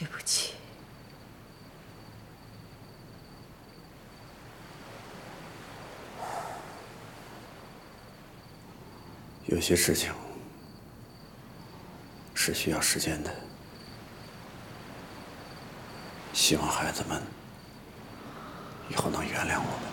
对不起。 有些事情是需要时间的，希望孩子们以后能原谅我们。